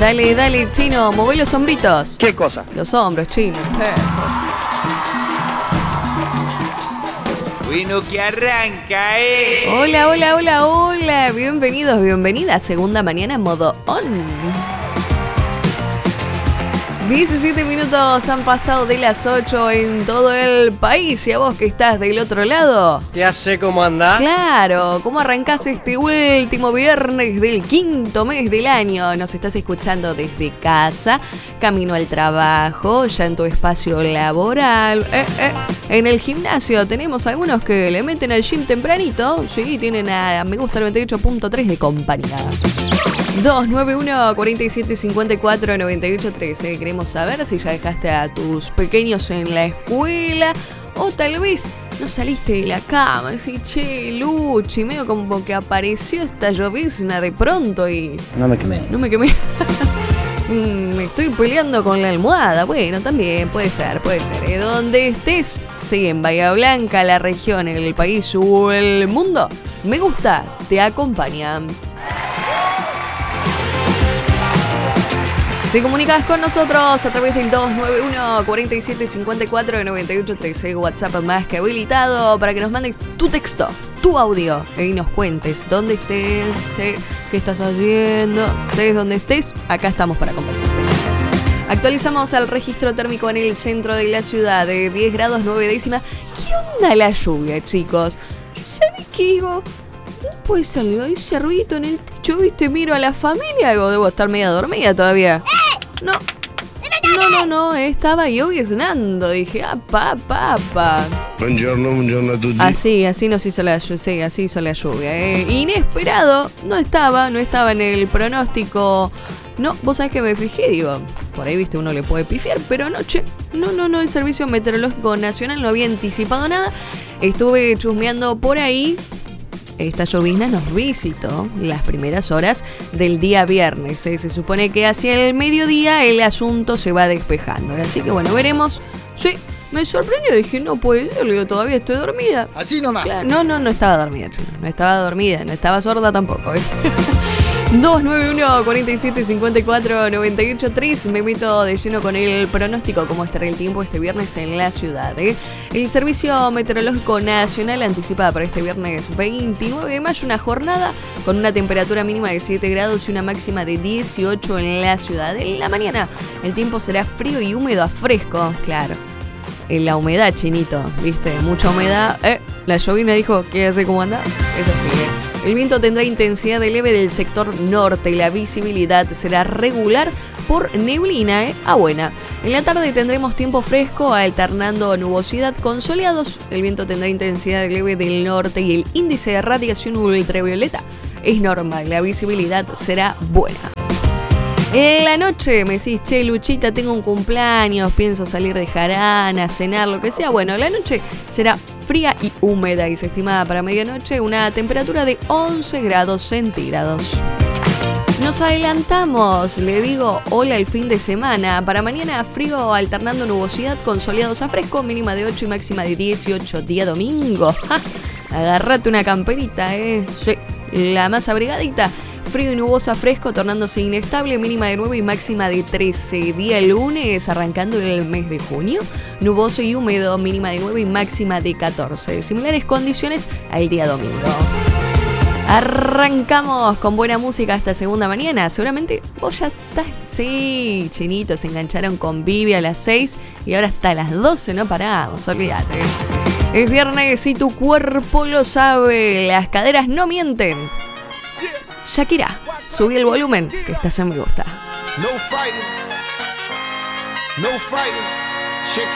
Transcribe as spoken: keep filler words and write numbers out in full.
Dale, dale, Chino, mueve los hombritos. ¿Qué cosa? Los hombros, Chino. Bueno, que arranca, ¿eh? Hola, hola, hola, hola. Bienvenidos, bienvenidas. Segunda mañana en modo on. diecisiete minutos han pasado de las ocho en todo el país. Y a vos que estás del otro lado. Ya sé cómo andás. Claro, ¿cómo arrancás este último viernes del quinto mes del año? Nos estás escuchando desde casa, camino al trabajo, ya en tu espacio laboral. Eh, eh. En el gimnasio tenemos algunos que le meten al gym tempranito. Sí, tienen a Me Gusta noventa y ocho punto tres de compañía. dos nueve uno, cuatro siete, cinco cuatro, nueve ocho tres. Eh. Queremos saber si ya dejaste a tus pequeños en la escuela o tal vez no saliste de la cama. Decís, che, Luchi, medio como que apareció esta llovizna de pronto y... No me quemé. No me quemé. Me estoy peleando con la almohada. Bueno, también puede ser, puede ser. ¿Eh? Donde estés, sí, en Bahía Blanca, la región, en el país o el mundo, Me Gusta te acompaña. Te comunicas con nosotros a través del dos nueve uno, cuatro siete, cinco cuatro, nueve ocho tres. WhatsApp más que habilitado para que nos mandes tu texto, tu audio y nos cuentes dónde estés, ¿sí? Qué estás haciendo, estés donde estés, acá estamos para acompañarte. Actualizamos el registro térmico en el centro de la ciudad de diez grados nueve décimas. ¿Qué onda la lluvia, chicos? ¿Sabes qué digo? No puede salir ese ruidito en el techo, ¿viste? Miro a la familia, o debo estar media dormida todavía. No, no, no, no, estaba lloviznando. Dije, ah, pa, pa, pa. Buongiorno, buongiorno a tutti. Así, así nos hizo la lluvia, sí, así hizo la lluvia. Eh. Inesperado, no estaba, no estaba en el pronóstico. No, vos sabés que me fijé, digo, por ahí, viste, uno le puede pifiar, pero no, che, no, no, no, el Servicio Meteorológico Nacional no había anticipado nada. Estuve chusmeando por ahí. Esta llovizna nos visitó las primeras horas del día viernes. ¿eh? Se supone que hacia el mediodía el asunto se va despejando. Así que bueno, veremos. Sí, me sorprendió. Dije, no puede ser, digo, todavía estoy dormida. Así nomás. Claro, no, no, no estaba dormida, chino. No estaba dormida, no estaba sorda tampoco. ¿eh? dos nueve uno, cuatro siete, cinco cuatro, nueve ocho tres. Me meto de lleno con el pronóstico, cómo estará el tiempo este viernes en la ciudad. ¿eh? El Servicio Meteorológico Nacional anticipa para este viernes veintinueve de mayo una jornada con una temperatura mínima de siete grados y una máxima de dieciocho en la ciudad. En la mañana el tiempo será frío y húmedo a fresco, claro. En la humedad, chinito, ¿viste? Mucha humedad. Eh, la llovina dijo, ¿qué hace? ¿Cómo anda? Es así, ¿eh? El viento tendrá intensidad de leve del sector norte. La visibilidad será regular por neblina, ¿eh? a buena. En la tarde tendremos tiempo fresco, alternando nubosidad con soleados. El viento tendrá intensidad de leve del norte y el índice de radiación ultravioleta es normal. La visibilidad será buena. En la noche me decís, che, Luchita, tengo un cumpleaños, pienso salir de jarana, cenar, lo que sea. Bueno, la noche será fría y húmeda y se estima para medianoche una temperatura de once grados centígrados. Nos adelantamos, le digo hola el fin de semana. Para mañana frío alternando nubosidad con soleados a fresco, mínima de ocho y máxima de dieciocho, día domingo. ¡Ja! Agarrate una camperita, eh. Sí, la más abrigadita. Frío y nuboso a fresco, tornándose inestable, mínima de nueve y máxima de trece. Día lunes, arrancando el mes de junio, nuboso y húmedo, mínima de nueve y máxima de catorce. Similares condiciones al día domingo. Arrancamos con buena música esta segunda mañana. Seguramente vos ya estás... Sí, chinitos, se engancharon con Vivi a las seis y ahora hasta las doce no paramos, olvídate. Es viernes y tu cuerpo lo sabe, las caderas no mienten. Shakira, subí el volumen, que estás en Me Gusta. No fighting. No fighting. Shake